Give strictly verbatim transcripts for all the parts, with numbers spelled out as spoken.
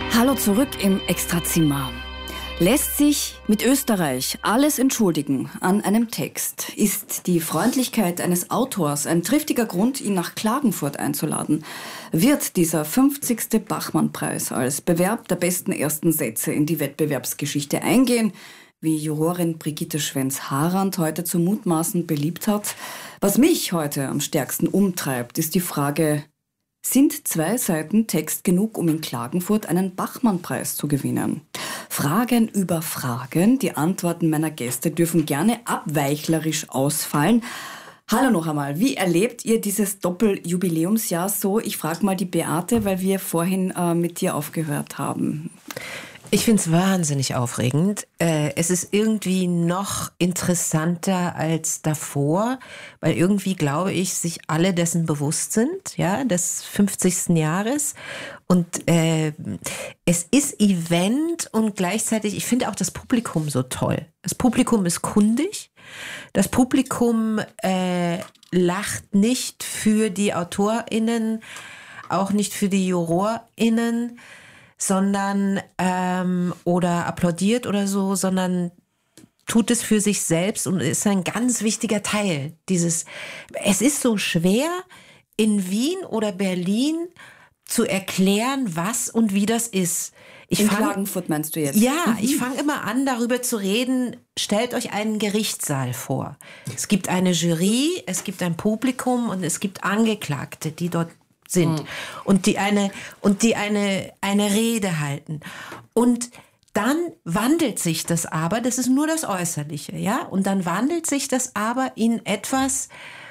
Hallo zurück im Extrazimmer. Lässt sich mit Österreich alles entschuldigen an einem Text? Ist die Freundlichkeit eines Autors ein triftiger Grund, ihn nach Klagenfurt einzuladen? Wird dieser fünfzigste Bachmann-Preis als Bewerb der besten ersten Sätze in die Wettbewerbsgeschichte eingehen, wie Jurorin Brigitte Schwenz-Harand heute zu mutmaßen beliebt hat? Was mich heute am stärksten umtreibt, ist die Frage: Sind zwei Seiten Text genug, um in Klagenfurt einen Bachmann-Preis zu gewinnen? Fragen über Fragen. Die Antworten meiner Gäste dürfen gerne abweichlerisch ausfallen. Hallo noch einmal. Wie erlebt ihr dieses Doppeljubiläumsjahr so? Ich frage mal die Beate, weil wir vorhin äh, mit dir aufgehört haben. Ich finde es wahnsinnig aufregend. Äh, es ist irgendwie noch interessanter als davor, weil irgendwie, glaube ich, sich alle dessen bewusst sind, ja, des fünfzigsten Jahres. Und äh, es ist Event und gleichzeitig, ich finde auch das Publikum so toll. Das Publikum ist kundig. Das Publikum äh, lacht nicht für die AutorInnen, auch nicht für die JurorInnen, sondern ähm, oder applaudiert oder so, sondern tut es für sich selbst und ist ein ganz wichtiger Teil dieses. Es ist so schwer, in Wien oder Berlin zu erklären, was und wie das ist. Ich in fang, Klagenfurt meinst du jetzt? Ja, mhm. ich fange immer an, darüber zu reden. Stellt euch einen Gerichtssaal vor. Es gibt eine Jury, es gibt ein Publikum und es gibt Angeklagte, die dort sind mhm. und die eine und die eine eine Rede halten. Und dann wandelt sich das aber, das ist nur das Äußerliche, ja? Und dann wandelt sich das aber in etwas,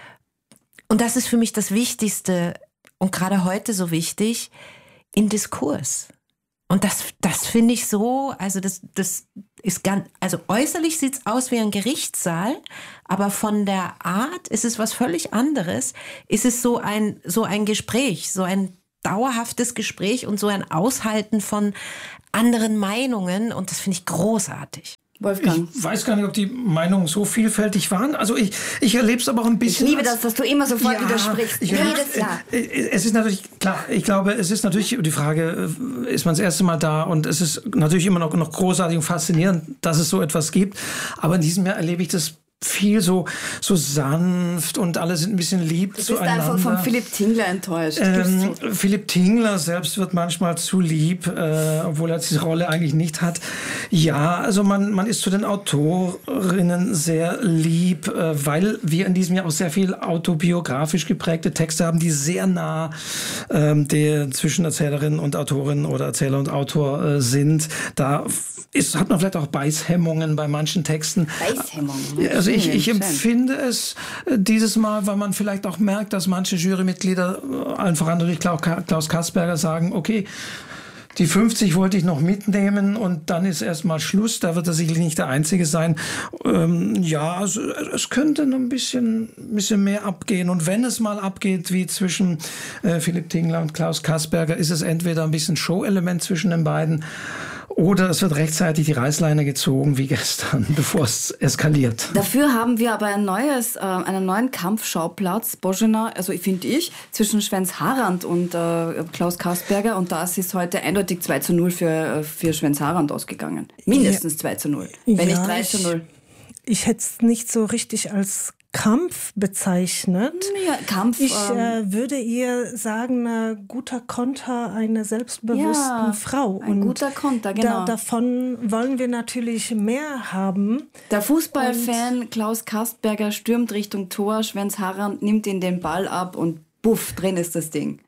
und das ist für mich das Wichtigste und gerade heute so wichtig, in Diskurs. Und das, das finde ich so, also das, das ist ganz, also äußerlich sieht's aus wie ein Gerichtssaal, aber von der Art ist es was völlig anderes. Ist es so ein, so ein Gespräch, so ein dauerhaftes Gespräch und so ein Aushalten von anderen Meinungen, und das finde ich großartig. Wolfgang. Ich weiß gar nicht, ob die Meinungen so vielfältig waren. Also ich, ich erlebe es aber auch ein bisschen. Ich liebe als, das, dass du immer sofort ja, widersprichst. Ich Jedes Jahr. Es ist natürlich, klar, ich glaube, es ist natürlich die Frage, ist man das erste Mal da? Und es ist natürlich immer noch, noch großartig und faszinierend, dass es so etwas gibt. Aber in diesem Jahr erlebe ich das viel so, so sanft und alle sind ein bisschen lieb du zueinander. Du bist einfach von Philipp Tingler enttäuscht. Ähm, Philipp Tingler selbst wird manchmal zu lieb, äh, obwohl er diese Rolle eigentlich nicht hat. Ja, also man, man ist zu den Autorinnen sehr lieb, äh, weil wir in diesem Jahr auch sehr viel autobiografisch geprägte Texte haben, die sehr nah ähm, der zwischen Erzählerin und Autorin oder Erzähler und Autor äh, sind. Da ist, hat man vielleicht auch Beißhemmungen bei manchen Texten. Beißhemmungen? Also ich, ich empfinde es dieses Mal, weil man vielleicht auch merkt, dass manche Jurymitglieder, allen voran natürlich Klaus Kasperger, sagen, okay, die fünfzig wollte ich noch mitnehmen und dann ist erstmal Schluss. Da wird er sicherlich nicht der Einzige sein. Ähm, ja, also, es könnte noch ein bisschen, bisschen mehr abgehen. Und wenn es mal abgeht, wie zwischen äh, Philipp Tingler und Klaus Kasperger, ist es entweder ein bisschen Show-Element zwischen den beiden oder es wird rechtzeitig die Reißleine gezogen, wie gestern, bevor es eskaliert. Dafür haben wir aber ein neues, äh, einen neuen Kampfschauplatz, Božena, also finde ich, zwischen Schwenz-Harand und äh, Klaus Kasperger. Und das ist heute eindeutig zwei zu null für, für Schwenz-Harand ausgegangen. Mindestens ja. zwei zu null, wenn ja, nicht drei zu null. Ich, ich hätte es nicht so richtig als Kampf bezeichnet. Ja, Kampf. Ich äh, würde eher sagen, ein guter Konter einer selbstbewussten ja, Frau. Ein und guter Konter, genau. Da, davon wollen wir natürlich mehr haben. Der Fußballfan Klaus Kasperger stürmt Richtung Tor, Schwenz-Harand nimmt ihn den Ball ab und puff, drin ist das Ding.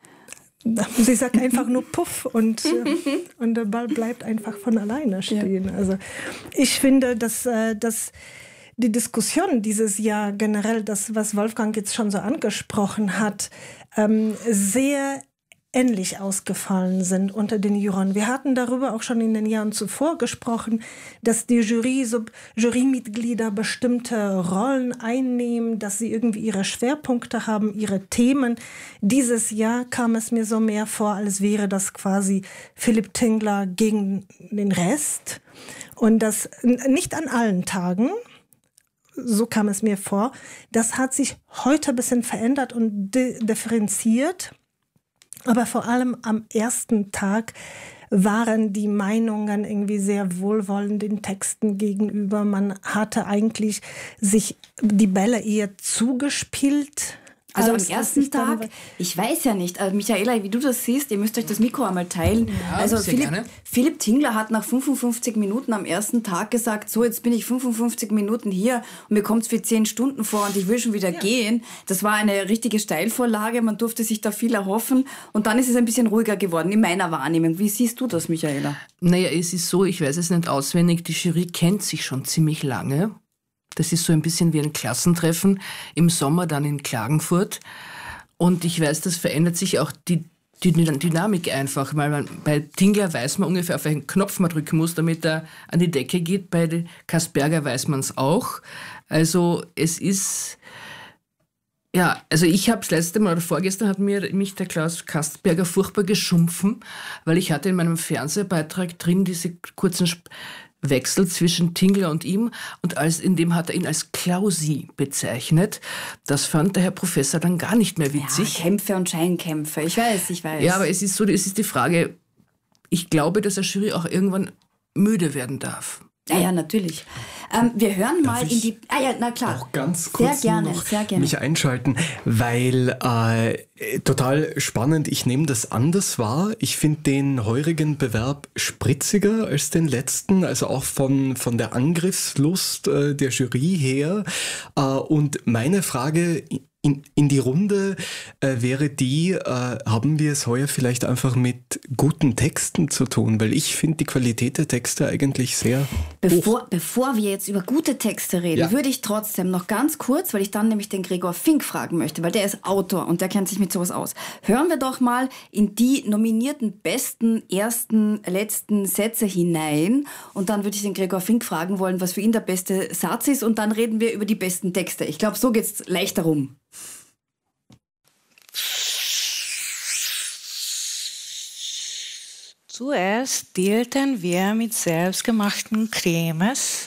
Sie sagt einfach nur Puff und, und der Ball bleibt einfach von alleine stehen. Ja. Also ich finde, dass, dass die Diskussion dieses Jahr generell, das, was Wolfgang jetzt schon so angesprochen hat, ähm, sehr ähnlich ausgefallen sind unter den Jurern. Wir hatten darüber auch schon in den Jahren zuvor gesprochen, dass die Jury, so, Jurymitglieder bestimmte Rollen einnehmen, dass sie irgendwie ihre Schwerpunkte haben, ihre Themen. Dieses Jahr kam es mir so mehr vor, als wäre das quasi Philipp Tingler gegen den Rest. Und das nicht an allen Tagen. So kam es mir vor. Das hat sich heute ein bisschen verändert und di- differenziert. Aber vor allem am ersten Tag waren die Meinungen irgendwie sehr wohlwollend den Texten gegenüber. Man hatte eigentlich sich die Bälle eher zugespielt. Also als am ersten dann- Tag, ich weiß ja nicht, also Michaela, wie du das siehst, ihr müsst euch das Mikro einmal teilen. Ja, also sehr Philipp, gerne. Philipp Tingler hat nach fünfundfünfzig Minuten am ersten Tag gesagt, so jetzt bin ich fünfundfünfzig Minuten hier und mir kommt es für zehn Stunden vor und ich will schon wieder gehen. Das war eine richtige Steilvorlage, man durfte sich da viel erhoffen und dann ist es ein bisschen ruhiger geworden, in meiner Wahrnehmung. Wie siehst du das, Michaela? Naja, es ist so, ich weiß es nicht auswendig, die Jury kennt sich schon ziemlich lange. Das ist so ein bisschen wie ein Klassentreffen im Sommer dann in Klagenfurt. Und ich weiß, das verändert sich auch die, die Dynamik einfach. Weil man, bei Tingler weiß man ungefähr, auf welchen Knopf man drücken muss, damit er an die Decke geht. Bei Kasperger weiß man es auch. Also es ist... Ja, also ich habe das letzte Mal oder vorgestern hat mir mich der Klaus Kasperger furchtbar geschumpfen, weil ich hatte in meinem Fernsehbeitrag drin diese kurzen Sp- Wechsel zwischen Tingler und ihm und als, in dem hat er ihn als Klausi bezeichnet. Das fand der Herr Professor dann gar nicht mehr witzig. Ja, Kämpfe und Scheinkämpfe, ich weiß, ich weiß. Ja, aber es ist so, es ist die Frage, ich glaube, dass der Jury auch irgendwann müde werden darf. Ja, ja, natürlich. Ähm, wir hören mal Darf in ich die... Ah ja, na klar. Auch ganz sehr kurz gerne, noch sehr gerne. mich einschalten, weil äh, total spannend, ich nehme das anders wahr. Ich finde den heurigen Bewerb spritziger als den letzten, also auch von, von der Angriffslust äh, der Jury her. Äh, und meine Frage in, in die Runde äh, wäre die, äh, haben wir es heuer vielleicht einfach mit guten Texten zu tun? Weil ich finde die Qualität der Texte eigentlich sehr hoch. Bevor, bevor wir jetzt über gute Texte reden, Ja. würde ich trotzdem noch ganz kurz, weil ich dann nämlich den Gregor Fink fragen möchte, weil der ist Autor und der kennt sich mit sowas aus. Hören wir doch mal in die nominierten besten ersten, letzten Sätze hinein und dann würde ich den Gregor Fink fragen wollen, was für ihn der beste Satz ist und dann reden wir über die besten Texte. Ich glaube, so geht's leichter rum. Zuerst dealten wir mit selbstgemachten Cremes,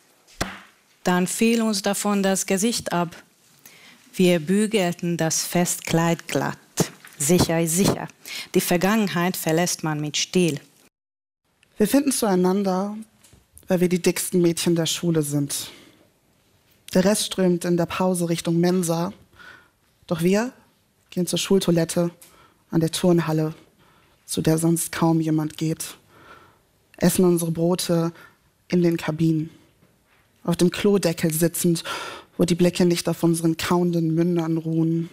dann fiel uns davon das Gesicht ab. Wir bügelten das Festkleid glatt. Sicher ist sicher. Die Vergangenheit verlässt man mit Stil. Wir finden zueinander, weil wir die dicksten Mädchen der Schule sind. Der Rest strömt in der Pause Richtung Mensa. Doch wir gehen zur Schultoilette an der Turnhalle, zu der sonst kaum jemand geht. Essen unsere Brote in den Kabinen. Auf dem Klodeckel sitzend, wo die Blicke nicht auf unseren kauenden Mündern ruhen.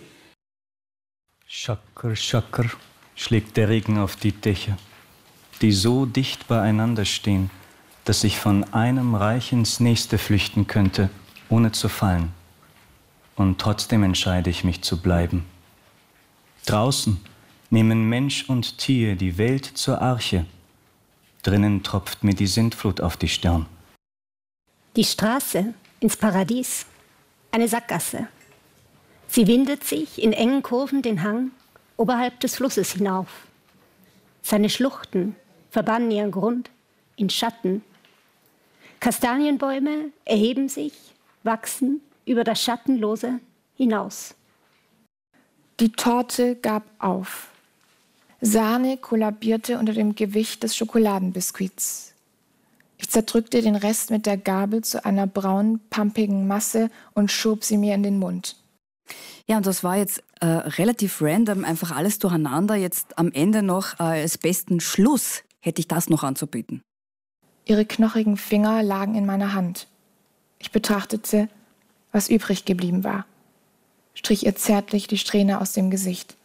Schacker, schacker, schlägt der Regen auf die Dächer, die so dicht beieinander stehen, dass ich von einem Reich ins nächste flüchten könnte, ohne zu fallen. Und trotzdem entscheide ich mich zu bleiben. Draußen nehmen Mensch und Tier die Welt zur Arche. Drinnen tropft mir die Sintflut auf die Stirn. Die Straße ins Paradies, eine Sackgasse. Sie windet sich in engen Kurven den Hang oberhalb des Flusses hinauf. Seine Schluchten verbannen ihren Grund in Schatten. Kastanienbäume erheben sich, wachsen über das Schattenlose hinaus. Die Torte gab auf. Sahne kollabierte unter dem Gewicht des Schokoladenbiskuits. Ich zerdrückte den Rest mit der Gabel zu einer braunen, pampigen Masse und schob sie mir in den Mund. Ja, und das war jetzt äh, relativ random, einfach alles durcheinander. Jetzt am Ende noch äh, als besten Schluss hätte ich das noch anzubieten. Ihre knochigen Finger lagen in meiner Hand. Ich betrachtete, was übrig geblieben war, strich ihr zärtlich die Strähne aus dem Gesicht.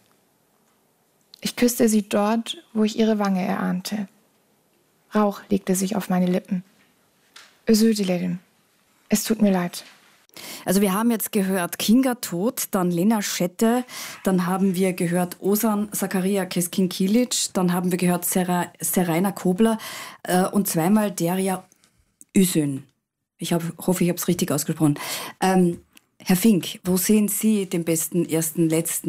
Ich küsste sie dort, wo ich ihre Wange erahnte. Rauch legte sich auf meine Lippen. Özür dilerim. Es tut mir leid. Also wir haben jetzt gehört Kinga Tod, dann Lena Schette, dann haben wir gehört Ozan Zakaria Keskin-Kilic, dann haben wir gehört Sera, Seraina Kobler äh, und zweimal Derya Üsün. Ich hab, hoffe, ich habe es richtig ausgesprochen. Ähm, Herr Fink, wo sehen Sie den besten ersten, letzten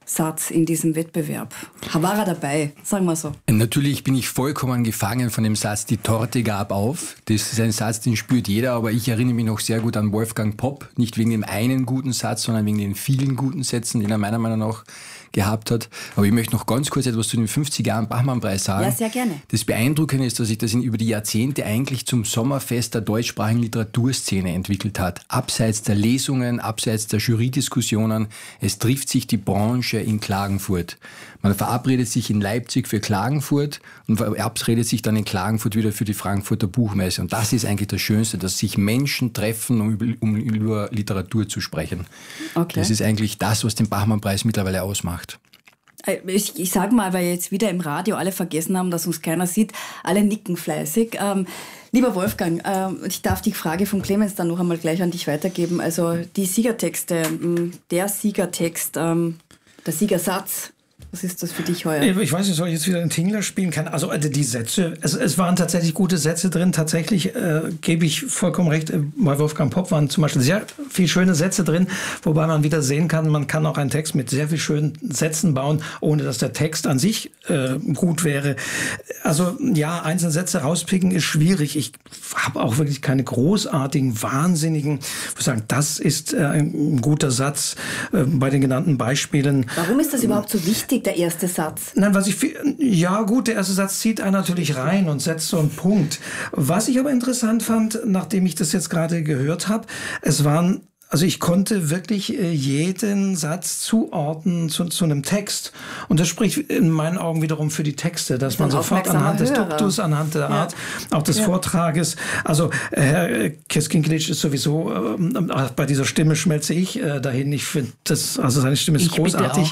Satz in diesem Wettbewerb? War er dabei, sagen wir so. Natürlich bin ich vollkommen gefangen von dem Satz, die Torte gab auf. Das ist ein Satz, den spürt jeder, aber ich erinnere mich noch sehr gut an Wolfgang Popp. Nicht wegen dem einen guten Satz, sondern wegen den vielen guten Sätzen, die er meiner Meinung nach gehabt hat. Aber ich möchte noch ganz kurz etwas zu den fünfzig Jahren Bachmann-Preis sagen. Ja, sehr gerne. Das Beeindruckende ist, dass sich das in über die Jahrzehnte eigentlich zum Sommerfest der deutschsprachigen Literaturszene entwickelt hat. Abseits der Lesungen, abseits der Jurydiskussionen, es trifft sich die Branche in Klagenfurt. Man verabredet sich in Leipzig für Klagenfurt und verabredet sich dann in Klagenfurt wieder für die Frankfurter Buchmesse. Und das ist eigentlich das Schönste, dass sich Menschen treffen, um über, um über Literatur zu sprechen. Okay. Das ist eigentlich das, was den Bachmann-Preis mittlerweile ausmacht. Ich, ich sage mal, weil jetzt wieder im Radio alle vergessen haben, dass uns keiner sieht, alle nicken fleißig. Ähm, lieber Wolfgang, ähm, ich darf die Frage von Clemens dann noch einmal gleich an dich weitergeben. Also die Siegertexte, der Siegertext, ähm, der Siegersatz. Was ist das für dich heuer? Ich weiß nicht, soll ich jetzt wieder einen Tingler spielen? Kann. Also die Sätze, es, es waren tatsächlich gute Sätze drin. Tatsächlich äh, gebe ich vollkommen recht, bei Wolfgang Popp waren zum Beispiel sehr viele schöne Sätze drin, wobei man wieder sehen kann, man kann auch einen Text mit sehr vielen schönen Sätzen bauen, ohne dass der Text an sich äh, gut wäre. Also ja, einzelne Sätze rauspicken ist schwierig. Ich habe auch wirklich keine großartigen, wahnsinnigen, ich würde sagen, das ist äh, ein guter Satz äh, bei den genannten Beispielen. Warum ist das überhaupt so wichtig, der erste Satz? Nein, was ich, ja gut, der erste Satz zieht einen natürlich rein und setzt so einen Punkt. Was ich aber interessant fand, nachdem ich das jetzt gerade gehört habe, es waren, also ich konnte wirklich jeden Satz zuordnen zu, zu einem Text. Und das spricht in meinen Augen wiederum für die Texte, dass man sofort anhand des Duktus, anhand der Art, ja. auch des ja. Vortrages, also Herr Keskinkelic ist sowieso, äh, bei dieser Stimme schmelze ich äh, dahin. Ich finde das, also seine Stimme ist ich großartig.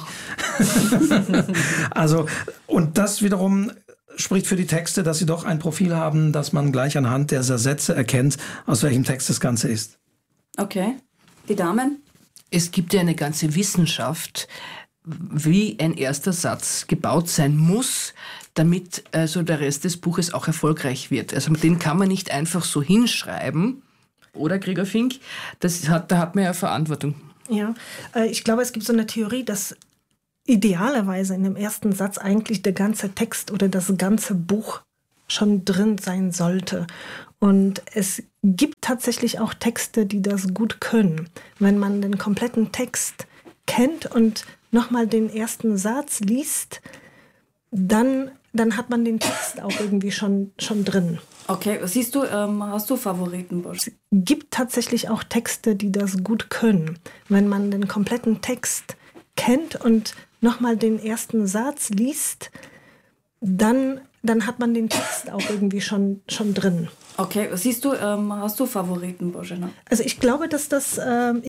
Also, und das wiederum spricht für die Texte, dass sie doch ein Profil haben, dass man gleich anhand dieser Sätze erkennt, aus welchem Text das Ganze ist. Okay. Die Damen? Es gibt ja eine ganze Wissenschaft, wie ein erster Satz gebaut sein muss, damit also der Rest des Buches auch erfolgreich wird. Also den kann man nicht einfach so hinschreiben, oder Gregor Fink? Das hat, da hat man ja Verantwortung. Ja, ich glaube, es gibt so eine Theorie, dass idealerweise in dem ersten Satz eigentlich der ganze Text oder das ganze Buch schon drin sein sollte. Und es gibt tatsächlich auch Texte, die das gut können. Wenn man den kompletten Text kennt und nochmal den ersten Satz liest, dann, dann hat man den Text auch irgendwie schon, schon drin. Okay, siehst du, ähm, hast du Favoriten, Bosch? Es gibt tatsächlich auch Texte, die das gut können. Wenn man den kompletten Text kennt und nochmal den ersten Satz liest, dann, dann hat man den Text auch irgendwie schon, schon drin. Okay, siehst du, ähm, hast du Favoriten, Boschena? Also ich glaube, dass das... Ähm,